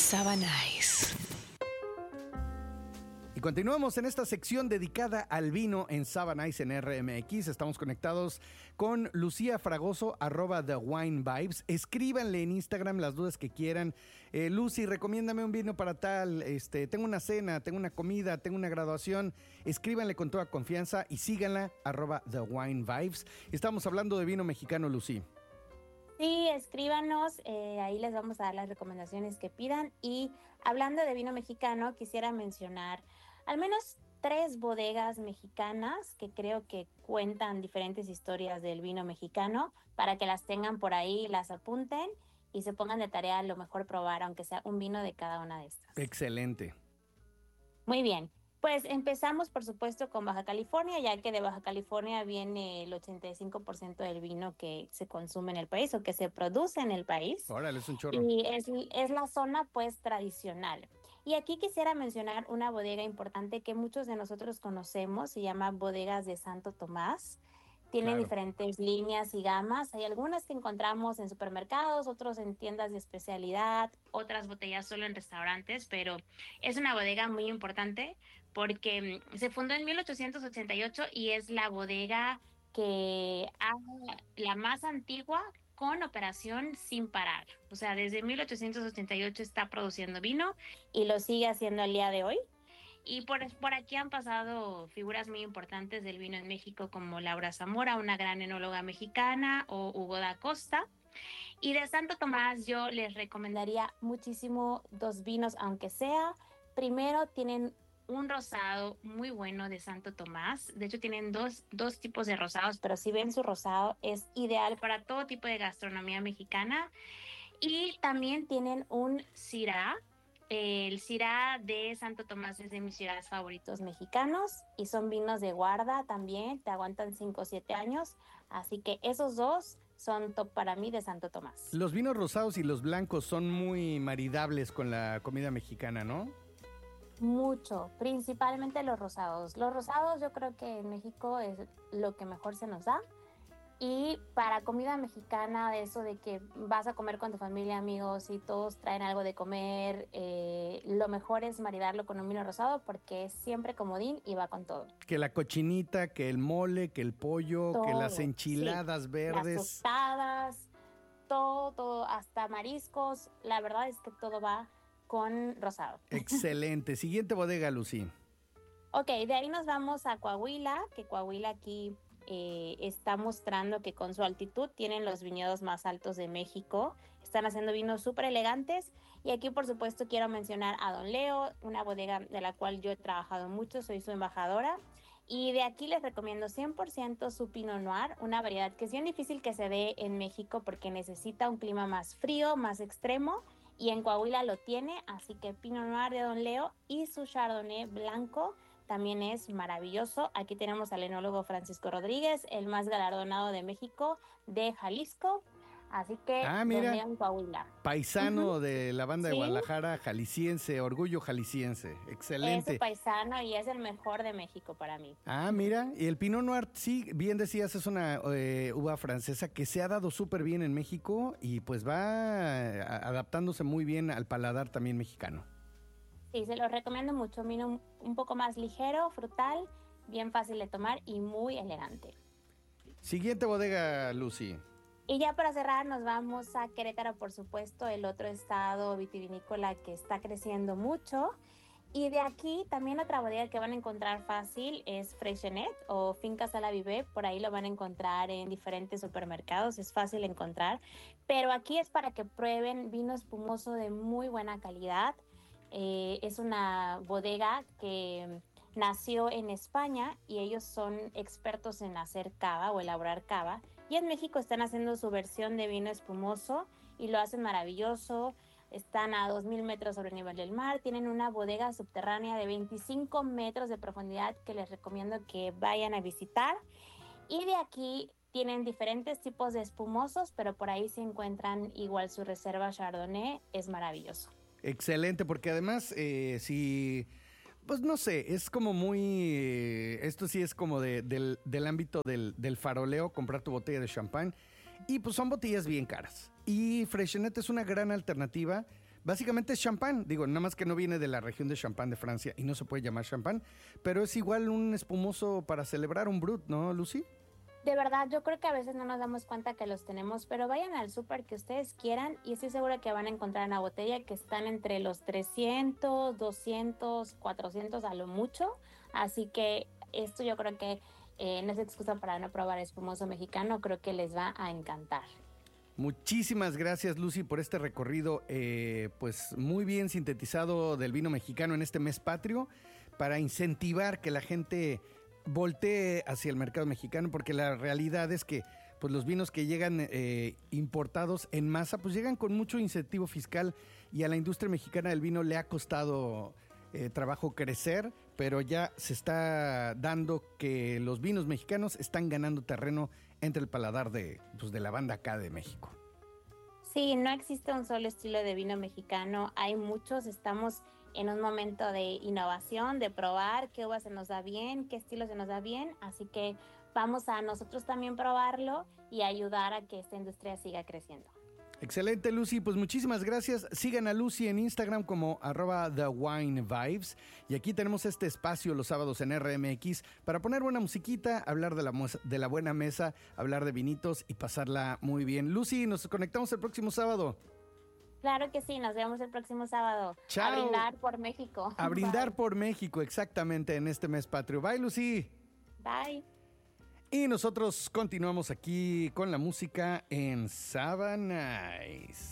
Sabanice. Y continuamos en esta sección dedicada al vino en Sabanice en RMX. Estamos conectados con Lucía Fragoso, @TheWineVibes. Escríbanle en Instagram las dudas que quieran. Lucy, recomiéndame un vino para tal. Tengo una cena, tengo una comida, tengo una graduación. Escríbanle con toda confianza y síganla, @TheWineVibes. Estamos hablando de vino mexicano, Lucy. Sí, escríbanos, ahí les vamos a dar las recomendaciones que pidan. Y hablando de vino mexicano, quisiera mencionar al menos 3 bodegas mexicanas que creo que cuentan diferentes historias del vino mexicano para que las tengan por ahí, las apunten y se pongan de tarea a lo mejor probar, aunque sea un vino de cada una de estas. Excelente. Muy bien. Pues empezamos, por supuesto, con Baja California, ya que de Baja California viene el 85% del vino que se consume en el país o que se produce en el país. Órale, es un chorro. Y es la zona, pues, tradicional. Y aquí quisiera mencionar una bodega importante que muchos de nosotros conocemos, se llama Bodegas de Santo Tomás. Tienen Claro. diferentes líneas y gamas. Hay algunas que encontramos en supermercados, otros en tiendas de especialidad, otras botellas solo en restaurantes, pero es una bodega muy importante porque se fundó en 1888 y es la bodega la más antigua con operación sin parar. O sea, desde 1888 está produciendo vino y lo sigue haciendo al día de hoy. Y por aquí han pasado figuras muy importantes del vino en México como Laura Zamora, una gran enóloga mexicana, o Hugo da Costa. Y de Santo Tomás yo les recomendaría muchísimo 2 vinos, aunque sea. Primero tienen un rosado muy bueno de Santo Tomás. De hecho tienen dos tipos de rosados, pero si ven su rosado es ideal para todo tipo de gastronomía mexicana. Y también tienen un Syrah. El Syrah de Santo Tomás es de mis Syrahs favoritos mexicanos y son vinos de guarda también, te aguantan 5 o 7 años, así que esos 2 son top para mí de Santo Tomás. Los vinos rosados y los blancos son muy maridables con la comida mexicana, ¿no? Mucho, principalmente los rosados. Los rosados yo creo que en México es lo que mejor se nos da. Y para comida mexicana, de eso de que vas a comer con tu familia, amigos y todos traen algo de comer, lo mejor es maridarlo con un vino rosado porque es siempre comodín y va con todo. Que la cochinita, que el mole, que el pollo, Todo, que las enchiladas sí. verdes. Las tostadas, todo, hasta mariscos. La verdad es que todo va con rosado. Excelente. Siguiente bodega, Lucy. Ok, de ahí nos vamos a Coahuila, que Coahuila aquí está mostrando que con su altitud tienen los viñedos más altos de México. Están haciendo vinos súper elegantes. Y aquí, por supuesto, quiero mencionar a Don Leo, una bodega de la cual yo he trabajado mucho, soy su embajadora. Y de aquí les recomiendo 100% su Pinot Noir, una variedad que es bien difícil que se dé en México porque necesita un clima más frío, más extremo. Y en Coahuila lo tiene, así que Pinot Noir de Don Leo y su Chardonnay blanco también es maravilloso. Aquí tenemos al enólogo Francisco Rodríguez, el más galardonado de México, de Jalisco. Así que, mira, Don Leo en Coahuila. Paisano de la banda de Sí. Guadalajara, jalisciense, orgullo jalisciense. Excelente. Es paisano y es el mejor de México para mí. Mira, y el Pinot Noir, sí, bien decías, es una uva francesa que se ha dado súper bien en México y pues va adaptándose muy bien al paladar también mexicano. Sí, se lo recomiendo mucho. Un vino un poco más ligero, frutal, bien fácil de tomar y muy elegante. Siguiente bodega, Lucy. Y ya para cerrar nos vamos a Querétaro, por supuesto, el otro estado vitivinícola que está creciendo mucho. Y de aquí también otra bodega que van a encontrar fácil es Freixenet o Fincas a la Vive. Por ahí lo van a encontrar en diferentes supermercados, es fácil encontrar. Pero aquí es para que prueben vino espumoso de muy buena calidad. Es una bodega que nació en España y ellos son expertos en hacer cava o elaborar cava. Y en México están haciendo su versión de vino espumoso y lo hacen maravilloso. Están a 2,000 metros sobre el nivel del mar. Tienen una bodega subterránea de 25 metros de profundidad que les recomiendo que vayan a visitar. Y de aquí tienen diferentes tipos de espumosos, pero por ahí se encuentran igual su reserva Chardonnay. Es maravilloso. Excelente, porque además, pues no sé, es como muy, esto sí es como del ámbito del faroleo, comprar tu botella de champán, y pues son botellas bien caras. Y Freixenet es una gran alternativa. básicamente es champán. Digo, nada más que no viene de la región de Champagne de Francia y no se puede llamar champán, pero es igual un espumoso para celebrar un brut, ¿no, Lucy? De verdad, yo creo que a veces no nos damos cuenta que los tenemos, pero vayan al súper que ustedes quieran y estoy segura que van a encontrar una botella que están entre los 300, 200, 400 a lo mucho. Así que esto yo creo que no es excusa para no probar espumoso mexicano, creo que les va a encantar. Muchísimas gracias, Lucy, por este recorrido, pues muy bien sintetizado del vino mexicano en este mes patrio, para incentivar que la gente voltee hacia el mercado mexicano, porque la realidad es que pues los vinos que llegan importados en masa, pues llegan con mucho incentivo fiscal y a la industria mexicana del vino le ha costado trabajo crecer, pero ya se está dando que los vinos mexicanos están ganando terreno entre el paladar de la banda acá de México. Sí, no existe un solo estilo de vino mexicano, hay muchos, estamos en un momento de innovación, de probar qué uva se nos da bien, qué estilo se nos da bien, así que vamos a nosotros también probarlo y ayudar a que esta industria siga creciendo. Excelente, Lucy, pues muchísimas gracias. Sigan a Lucy en Instagram como @TheWineVibes. Y aquí tenemos este espacio los sábados en RMX para poner buena musiquita, hablar de la buena mesa, hablar de vinitos y pasarla muy bien. Lucy, nos conectamos el próximo sábado. Claro que sí, nos vemos el próximo sábado. Chao. A brindar por México. A brindar Bye. por México, exactamente, en este mes patrio. Bye, Lucy. Bye. Y nosotros continuamos aquí con la música en Sabanais.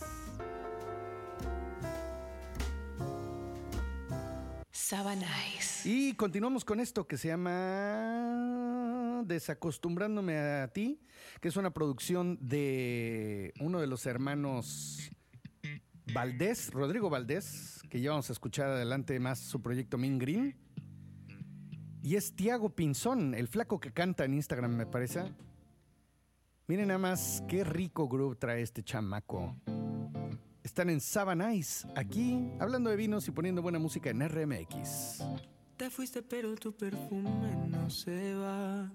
Sabanais. Y continuamos con esto que se llama Desacostumbrándome a ti, que es una producción de uno de los hermanos Valdés, Rodrigo Valdés, que ya vamos a escuchar adelante más su proyecto Mean Green. Y es Tiago Pinzón, el flaco que canta en Instagram, me parece. Miren nada más qué rico groove trae este chamaco. Están en Sabanais, aquí hablando de vinos y poniendo buena música en RMX. Te fuiste pero tu perfume no se va.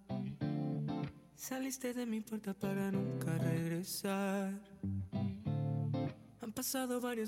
Saliste de mi puerta para nunca regresar. Han pasado varios